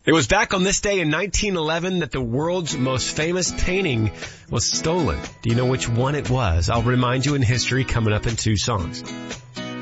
It was back on this day in 1911 that the world's most famous painting was stolen. Do you know which one it was? I'll remind you in history coming up in 2 songs.